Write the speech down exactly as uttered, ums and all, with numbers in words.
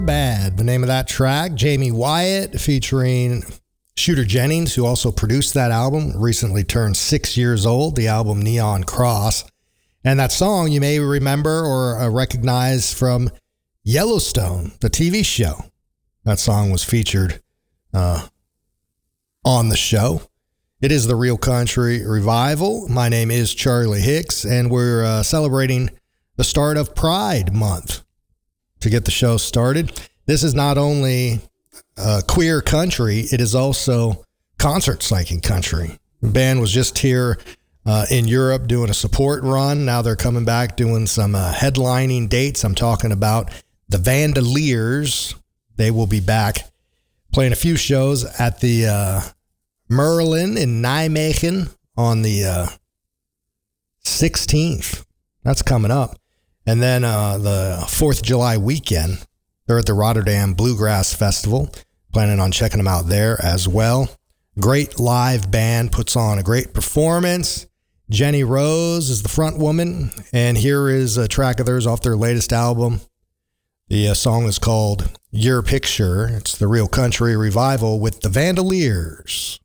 Bad, the name of that track. Jamie Wyatt featuring Shooter Jennings, who also produced that album, recently turned six years old, the album Neon Cross. And that song you may remember or uh, recognize from Yellowstone, the T V show. That song was featured uh, on the show. It is the Real Country Revival. My name is Charlie Hicks, and we're uh, celebrating the start of Pride Month. To get the show started, this is not only uh, queer country, it is also concert psyching country. The band was just here uh, in Europe doing a support run. Now they're coming back doing some uh, headlining dates. I'm talking about the Vandaliers. They will be back playing a few shows at the uh, Merlin in Nijmegen on the uh, sixteenth. That's coming up. And then uh, the fourth of July weekend, they're at the Rotterdam Bluegrass Festival. Planning on checking them out there as well. Great live band, puts on a great performance. Jenny Rose is the front woman, and here is a track of theirs off their latest album. The uh, song is called Your Picture. It's the Real Country Revival with the Vandaliers.